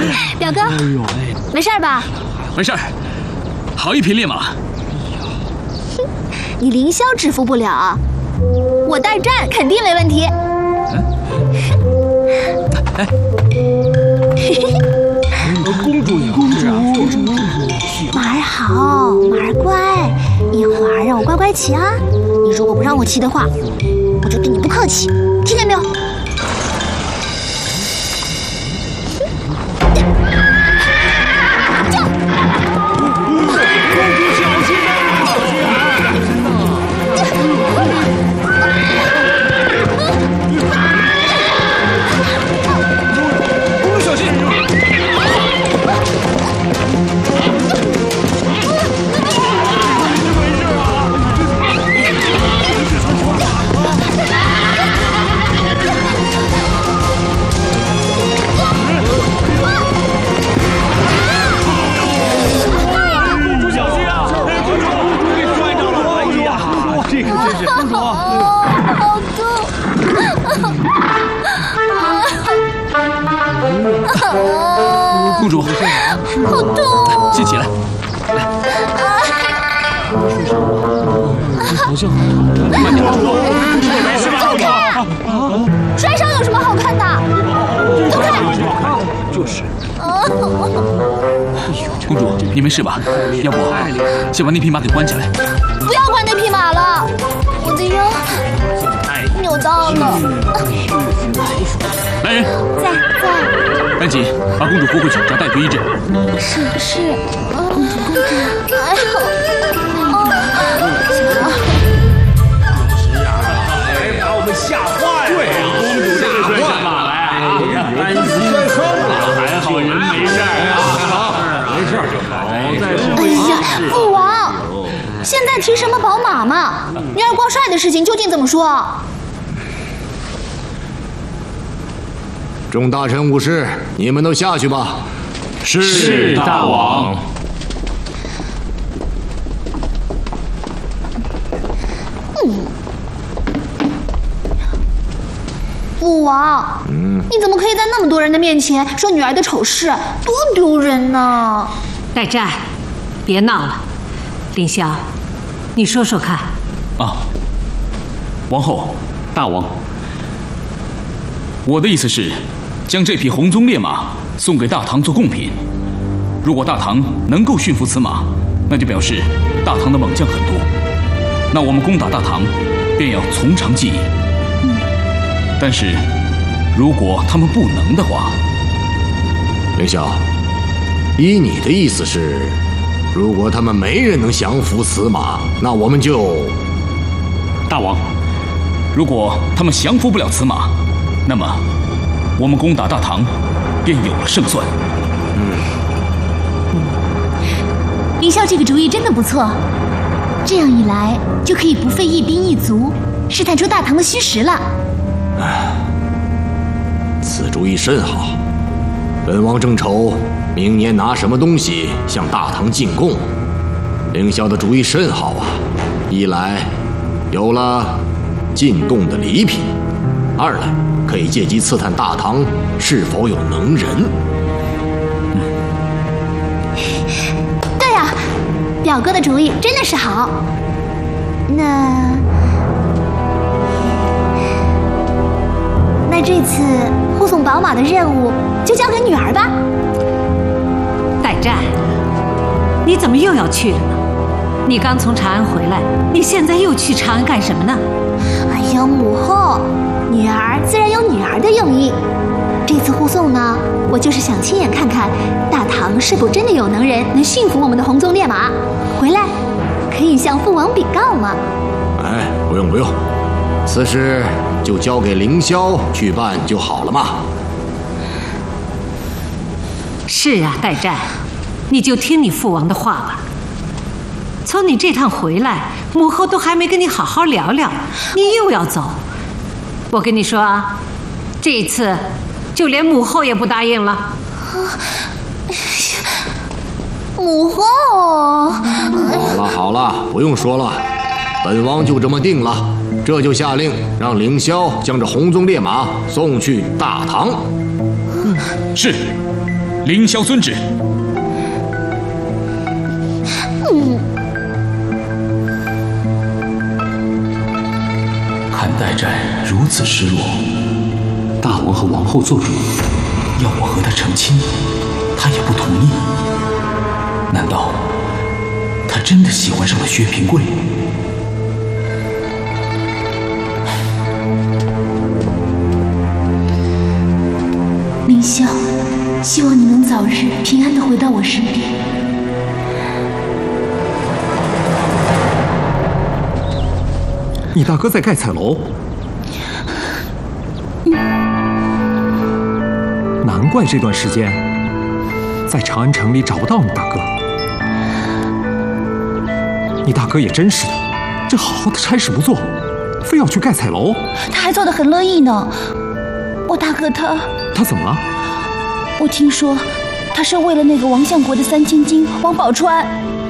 表哥，没事吧？ 没事，好一匹烈马。 你凌霄制服不了，我代战肯定没问题。 哎， 公主， 马儿好，马儿乖，一会儿让我乖乖骑啊！你如果不让我骑的话，我就对你不客气，听见没有？ 公主， 好痛！ 先起来。 好像慢点。 没事吧？ 摔伤有什么好看的？走开！ 就是。 公主，你没事吧？要不先把那匹马给关起来。 不要关那匹马了，我的腰扭到了。 来人， 在。 赶紧把公主扶回去，找大夫医治。 是，公主。哎呦， 把我们吓坏了。对啊，公主这个摔下马来啊，担心伤了，还好人没事啊，没事就好。 哎呀，父王，现在提什么宝马嘛？女儿挂帅的事情究竟怎么说？ 众大臣武士，你们都下去吧。 是大王。 父王，你怎么可以在那么多人的面前说女儿的丑事，多丢人呢？ 代战，别闹了。凌霄，你说说看。 啊，王后，大王，我的意思是，将这匹红鬃烈马送给大唐做贡品。如果大唐能够驯服此马，那就表示大唐的猛将很多，那我们攻打大唐便要从长计议。但是，如果他们不能的话， 凌霄，依你的意思是，如果他们没人能降服此马，那我们就…… 大王，如果他们降服不了此马，那么我们攻打大唐便有了胜算。 凌霄这个主意真的不错，这样一来就可以不费一兵一卒，试探出大唐的虚实了。 此主意甚好，本王正愁明年拿什么东西向大唐进贡。凌霄的主意甚好啊！一来有了进贡的礼品，二来可以借机刺探大唐是否有能人。 对呀，表哥的主意真的是好。那这次护送宝马的任务就交给女儿吧。 代战，你怎么又要去了呢？你刚从长安回来，你现在又去长安干什么呢？ 哎呀，母后，女儿自然有女儿的用意。这次护送呢，我就是想亲眼看看大唐是否真的有能人能驯服我们的红鬃烈马，回来可以向父王禀告嘛。 哎，不用，此事就交给凌霄去办就好了嘛。 是啊，代战，你就听你父王的话吧。从你这趟回来，母后都还没跟你好好聊聊，你又要走。我跟你说啊，这一次就连母后也不答应了。 母后， 好了，不用说了，本王就这么定了。这就下令让凌霄将这红鬃烈马送去大唐。 是， 凌霄遵旨。看代战如此失落，大王和王后做主，要我和他成亲，他也不同意。难道他真的喜欢上了薛平贵？ 凌霄，希望你能早日平安地回到我身边。 你大哥在盖彩楼，难怪这段时间在长安城里找不到你大哥。你大哥也真是的，这好好的差事不做，非要去盖彩楼。 他还做得很乐意呢。我大哥他怎么了？ 我听说他是为了那个王相国的3000金王宝钏。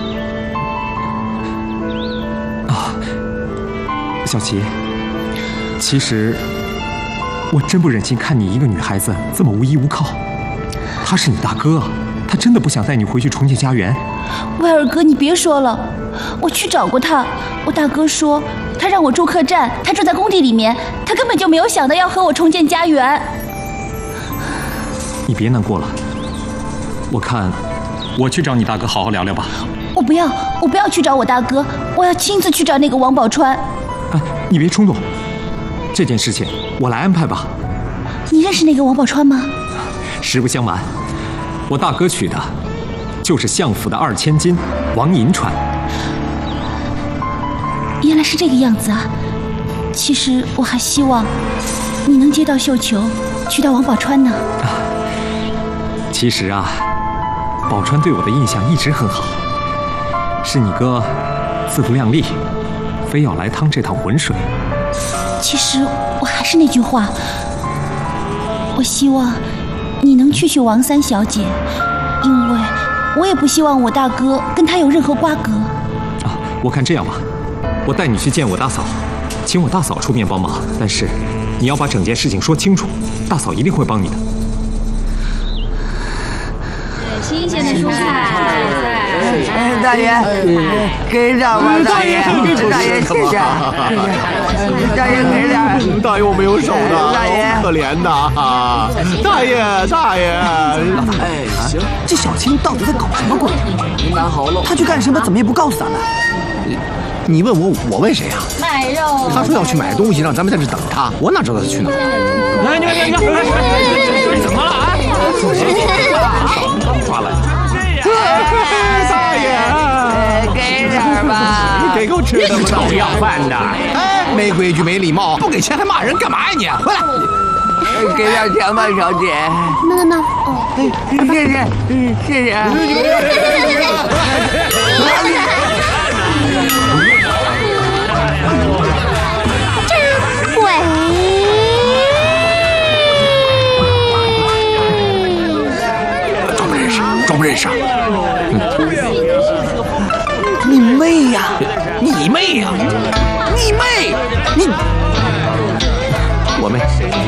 小琪，其实我真不忍心看你一个女孩子这么无依无靠。他是你大哥啊，他真的不想带你回去重建家园。 威尔哥，你别说了，我去找过他，我大哥说他让我住客栈，他住在工地里面，他根本就没有想到要和我重建家园。 你别难过了，我看我去找你大哥好好聊聊吧。 我不要去找我大哥，我要亲自去找那个王宝钏。 你别冲动，这件事情我来安排吧。 你认识那个王宝钏吗？ 实不相瞒，我大哥娶的就是相府的2000金王银钏。 原来是这个样子啊！其实我还希望你能接到绣球，娶到王宝钏呢。 其实啊，宝钏对我的印象一直很好，是你哥自不量力，非要来趟这趟浑水。 其实我还是那句话，我希望你能去王三小姐，因为我也不希望我大哥跟她有任何瓜葛。 我看这样吧，我带你去见我大嫂，请我大嫂出面帮忙，但是你要把整件事情说清楚，大嫂一定会帮你的。 新鲜的蔬菜。 大爷，给点吧，大爷，大爷，谢谢。大爷给点。 大爷，我没有手的， 大爷， 可怜的。大爷，大爷。 哎，行，这小青到底在搞什么鬼？难好了，他去干什么？怎么也不告诉咱们？ 你问我，我问谁啊？ 买肉。 他说要去买东西，让咱们在这等他。我哪知道他去哪儿？ 你怎么了啊？ 刚抓来。大爷， 给点吧。 你给够吃的吗？ 臭要饭的！ 哎，没规矩，没礼貌，不给钱还骂人，干嘛呀你？回来。 给点钱吧，小姐。 那， 谢谢，谢谢。 装不认识？ 你妹呀！ 你妹呀！ 你妹！你我妹。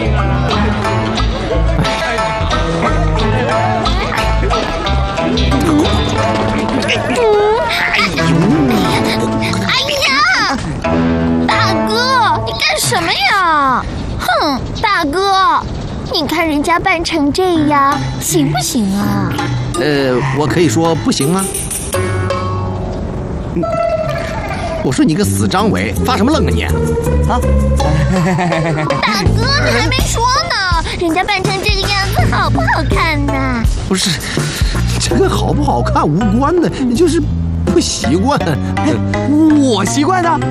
哎呀，大哥，你干什么呀？哼，大哥，你看人家扮成这样，行不行啊？ 我可以说不行吗？我说你个死张伟，发什么愣啊你？啊！ 大哥，你还没说呢，人家扮成这个样子好不好看呢？ 不是，这跟好不好看无关的，就是不习惯。 我习惯的。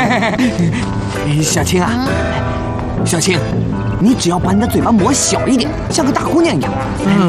小青啊，小青，你只要把你的嘴巴磨小一点，像个大姑娘一样。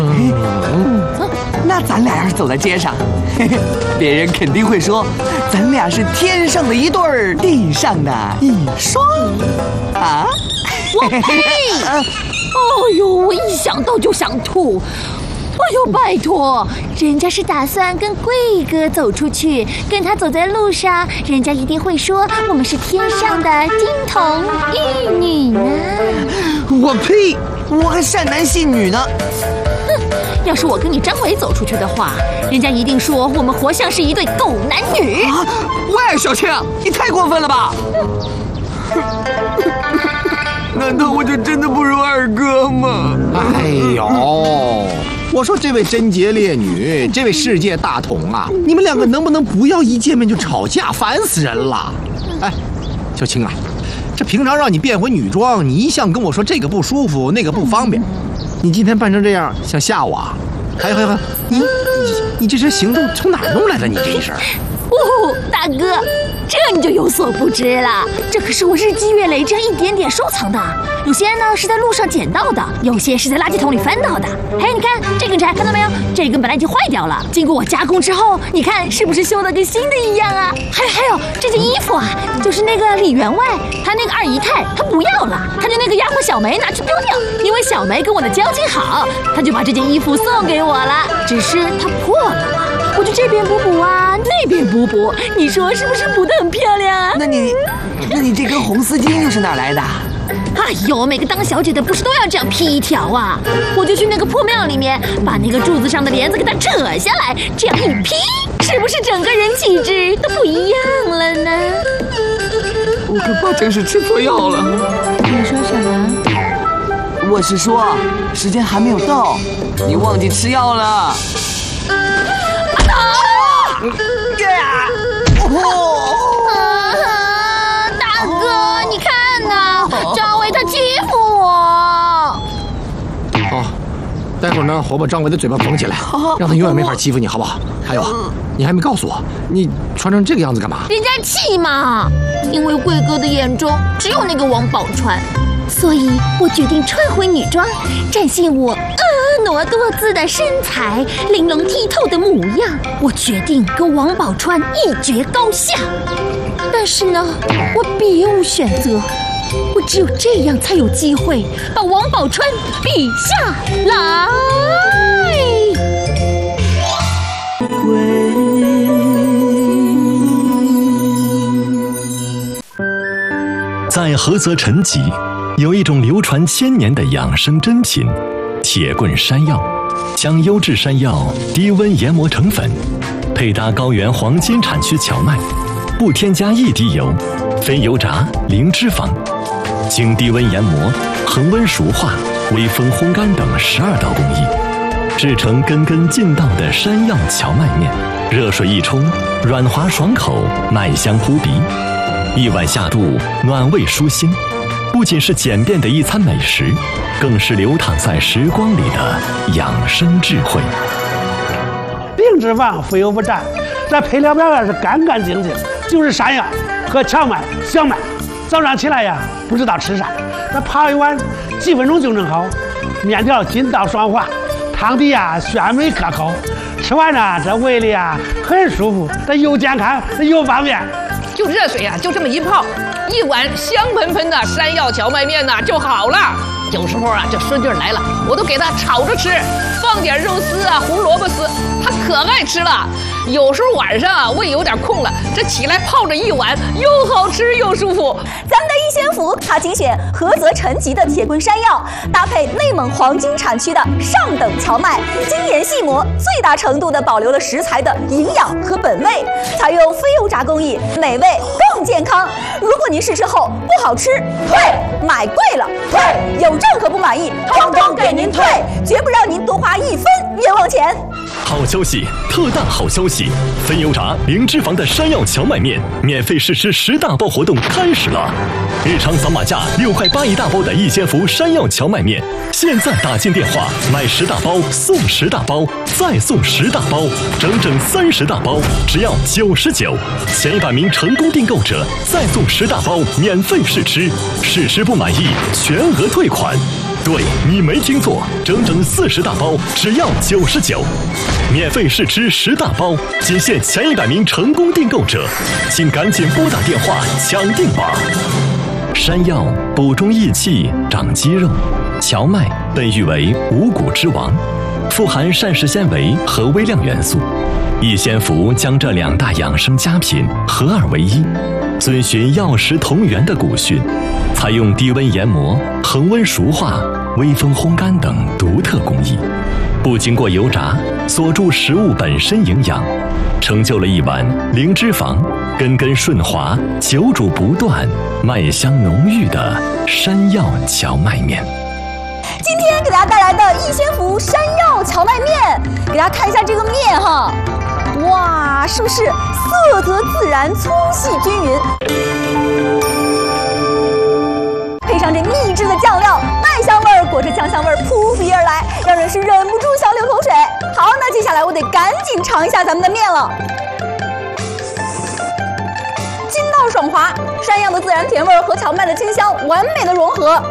那咱俩要是走在街上，别人肯定会说，咱俩是天上的一对儿，地上的一双。啊！ 我呸！哎呦，我一想到就想吐。哎呦，拜托，人家是打算跟贵哥走出去，跟他走在路上，人家一定会说我们是天上的金童玉女呢。 我呸！我还善男信女呢。 哼， 要是我跟你张伟走出去的话，人家一定说我们活像是一对狗男女。 啊！喂，小青，你太过分了吧！难道我就真的不如二哥吗？ 哎呦，我说这位贞洁烈女，这位世界大同啊，你们两个能不能不要一见面就吵架，烦死人了！哎，小青啊，这平常让你变回女装，你一向跟我说这个不舒服，那个不方便，你今天扮成这样想吓我啊？还有，你这身行动从哪儿弄来的？你这一身？ 哦，大哥，这你就有所不知了。这可是我日积月累这样一点点收藏的。有些呢是在路上捡到的，有些是在垃圾桶里翻到的。哎，你看这根柴，看到没有？这根本来已经坏掉了，经过我加工之后，你看是不是修得跟新的一样啊？还有这件衣服啊，就是那个李员外，他那个二姨太，他不要了，他就那个丫鬟小梅拿去丢掉，因为小梅跟我的交情好，他就把这件衣服送给我了。只是它破了嘛。我就这边补补啊，那边补补，你说是不是补得很漂亮啊？ 那你这根红丝巾又是哪来的？ 哎呦，每个当小姐的不是都要这样披一条啊？我就去那个破庙里面，把那个柱子上的帘子给它扯下来，这样一披，是不是整个人气质都不一样了呢？ 我可怕真是吃错药了。 你说什么？ 我是说，时间还没有到，你忘记吃药了。 大哥，你看呐，张伟他欺负我。 哦，待会儿呢，我把张伟的嘴巴缝起来，让他永远没法欺负你，好不好？还有，你还没告诉我，你穿成这个样子干嘛？ 人家气嘛，因为贵哥的眼中只有那个王宝钏，所以我决定穿回女装，展现我婀娜多姿的身材，玲珑剔透的模样。我决定跟王宝钏一决高下。但是呢，我别无选择，我只有这样才有机会把王宝钏比下来。 在菏泽陈集，有一种流传千年的养生珍品——铁棍山药。将优质山药低温研磨成粉，配搭高原黄金产区荞麦，不添加一滴油，非油炸，零脂肪，经低温研磨、恒温熟化、微风烘干等12道工艺，制成根根劲道的山药荞麦面。热水一冲，软滑爽口，麦香扑鼻，一碗下肚，暖胃舒心。不仅是简便的一餐美食，更是流淌在时光里的养生智慧。 定脂肪，非油不沾，这配料表是干干净净，就是山药和荞麦、小麦。早上起来呀，不知道吃啥，这泡一碗几分钟就能好。面条筋道爽滑，汤底呀鲜美可口，吃完呢这胃里啊很舒服，这又健康又方便。 就热水啊，就这么一泡，一碗香喷喷的山药荞麦面就好了。有时候啊，这孙女来了，我都给她炒着吃，放点肉丝啊、胡萝卜丝，她可爱吃了。有时候晚上啊，胃有点空了，这起来泡着一碗，又好吃又舒服。 咱们的一仙福，它精选菏泽陈集的铁棍山药，搭配内蒙黄金产区的上等荞麦，精研细磨，最大程度的保留了食材的营养和本味，采用非油炸工艺，美味更健康。如果您试吃后不好吃，退；买贵了退；有任何不满意，统统给您退，绝不让您多花一分冤枉钱。 好消息，特大好消息！非油炸、零脂肪的山药荞麦面免费试吃10大包活动开始了！日常扫码价6块8一大包的一仙福山药荞麦面，现在打进电话买10大包送10大包，再送10大包，整整30大包，只要99。前100名成功订购者再送10大包免费试吃，试吃不满意全额退款。对，你没听错，整整40大包，只要99，免费试吃10大包，仅限前100名成功订购者，请赶紧拨打电话抢订吧。山药补中益气、长肌肉，荞麦被誉为五谷之王，富含膳食纤维和微量元素。一仙福将这2大养生佳品合二为一，遵循药食同源的古训，采用低温研磨、恒温熟化、 微风烘干等独特工艺，不经过油炸，锁住食物本身营养，成就了一碗零脂肪、根根顺滑、久煮不断、麦香浓郁的山药荞麦面。 今天给大家带来的逸仙福山药荞麦面，给大家看一下这个面哈，哇，是不是色泽自然、粗细均匀？配上这秘制的酱料，麦香味儿裹着酱香味儿扑鼻而来，让人是忍不住想流口水。好，那接下来我得赶紧尝一下咱们的面了。筋道爽滑，山药的自然甜味儿和荞麦的清香完美的融合。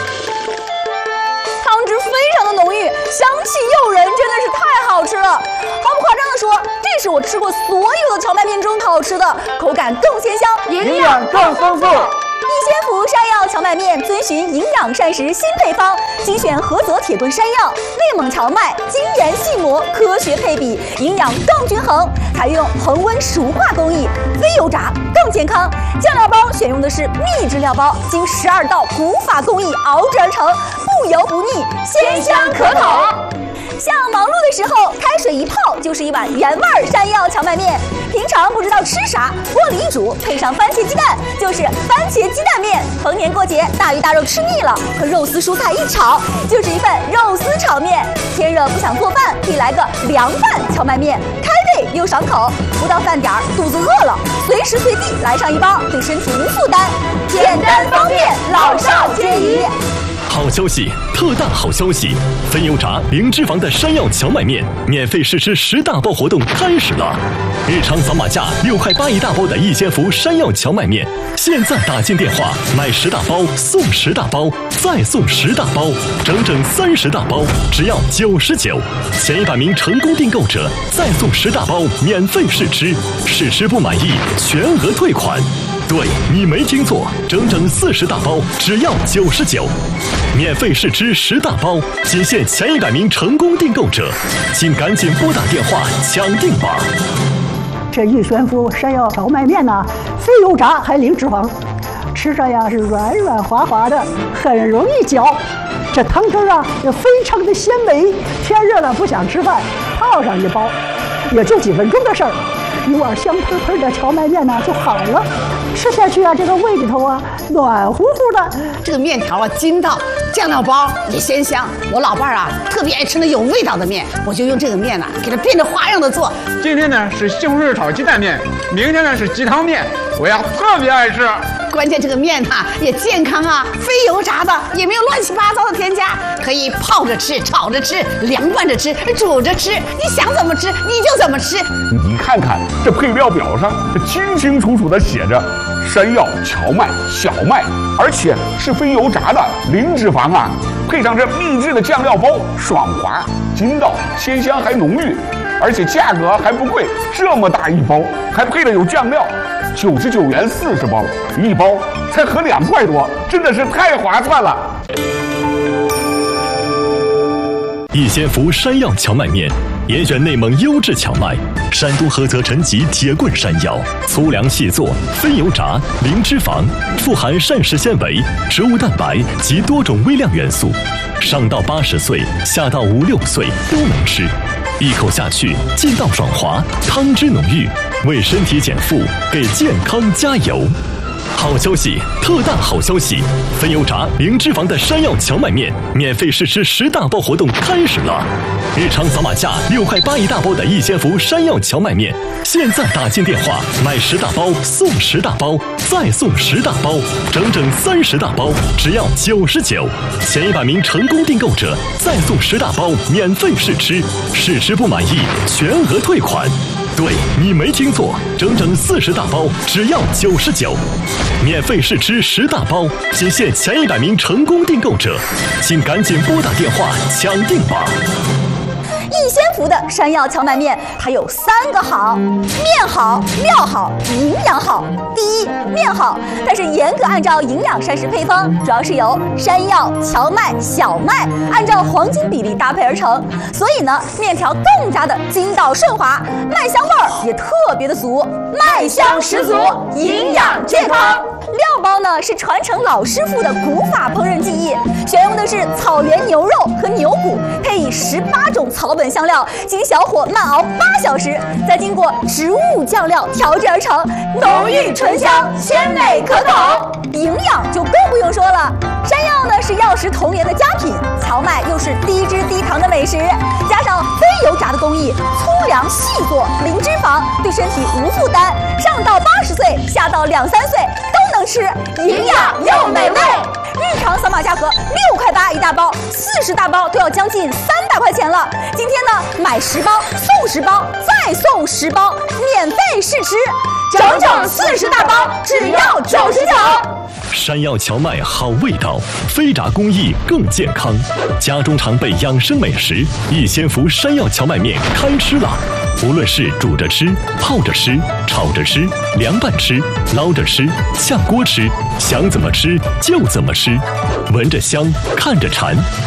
汤汁非常的浓郁，香气诱人，真的是太好吃了。毫不夸张的说，这是我吃过所有的荞麦面中最好吃的，口感更鲜香， 营养更丰富。 逸仙福山药荞麦面遵循营养膳食新配方，精选菏泽铁棍山药、内蒙荞麦，精研细磨，科学配比，营养更均衡。采用恒温熟化工艺，非油炸更健康。酱料包选用的是秘制料包，经12道古法工艺熬制而成，不油不腻，鲜香可口。像忙碌的时候，开水一泡就是一碗原味山药荞麦面。平常不知道吃啥，锅里一煮，配上番茄鸡蛋，就是番茄鸡蛋面。逢年过节，大鱼大肉吃腻了，和肉丝蔬菜一炒，就是一份肉丝炒面。天热不想做饭，可以来个凉拌荞麦面，开胃又爽口。不到饭点儿，肚子饿了，随时随地来上一包，对身体无负担，简单方便，老少皆宜。 好消息，特大好消息！分油炸零脂肪的山药荞麦面免费试吃10大包活动开始了！日常扫码价6块8一大包的逸仙福山药荞麦面，现在打进电话买10大包送10大包，再送10大包，整整30大包，只要99。前100名成功订购者再送10大包免费试吃，试吃不满意全额退款。对，你没听错，整整40大包，只要99，免费试吃10大包，仅限前100名成功订购者，请赶紧拨打电话抢订吧。 这逸仙福山药荞麦面呢，非油炸还零脂肪，吃着呀是软软滑滑的，很容易嚼。这汤汁啊也非常的鲜美，天热了不想吃饭，泡上一包，也就几分钟的事儿。一碗香喷喷的荞麦面呢就好了，吃下去啊，这个胃里头啊暖乎乎的。 这个面条啊筋道，酱料包也鲜香。我老伴儿啊特别爱吃那有味道的面，我就用这个面呢给它变着花样的做。 今天呢是西红柿炒鸡蛋面，明天呢是鸡汤面，我呀特别爱吃。 关键这个面呐也健康啊，非油炸的，也没有乱七八糟的添加，可以泡着吃、炒着吃、凉拌着吃、煮着吃，你想怎么吃你就怎么吃。 你看看这配料表上，这清清楚楚的写着山药、荞麦、小麦，而且是非油炸的，零脂肪啊，配上这秘制的酱料包，爽滑、筋道、鲜香还浓郁，而且价格还不贵，这么大一包，还配了有酱料。99元40包，一包才合2块多，真的是太划算了。 逸仙福山药荞麦面，严选内蒙优质荞麦，山东菏泽陈集铁棍山药，粗粮细做，非油炸，零脂肪，富含膳食纤维、植物蛋白及多种微量元素，上到80岁，下到5、6岁都能吃。一口下去，劲道爽滑，汤汁浓郁，为身体减负，给健康加油。好消息，特大好消息！分油炸零脂肪的山药荞麦面免费试吃10大包活动开始了！日常扫码价6块8一大包的逸仙福山药荞麦面，现在打进电话买10大包送10大包，再送10大包，整整30大包，只要99。前100名成功订购者再送10大包免费试吃，试吃不满意全额退款。对，你没听错，整整40大包，只要99，免费试吃10大包，仅限前100名成功订购者，请赶紧拨打电话抢订吧。 逸仙福的山药荞麦面，它有3个好：面好、料好、营养好。第一，面好，它是严格按照营养膳食配方，主要是由山药、荞麦、小麦按照黄金比例搭配而成，所以呢，面条更加的筋道顺滑，麦香味儿也特别的足，麦香十足，营养健康。 料包呢是传承老师傅的古法烹饪技艺，选用的是草原牛肉和牛骨，配以18种草本香料，经小火慢熬8小时，再经过植物酱料调制而成，浓郁醇香，鲜美可口。营养就更不用说了，山药呢是药食同源的佳品，荞麦又是低脂低糖的美食，加上非油炸的工艺，粗粮细做，零脂肪，对身体无负担，上到80岁，下到2、3岁都能吃，营养又美味。日常扫码价格6块8一大包，40大包都要将近300块钱了。今天呢，买10包送10包，再送10包，免费试吃，整整40大包，只要99。 山药荞麦好味道，非炸工艺更健康。家中常备养生美食，一仙福山药荞麦面开吃了。无论是煮着吃、泡着吃、炒着吃、凉拌吃、捞着吃、下锅吃，想怎么吃就怎么吃，闻着香，看着馋。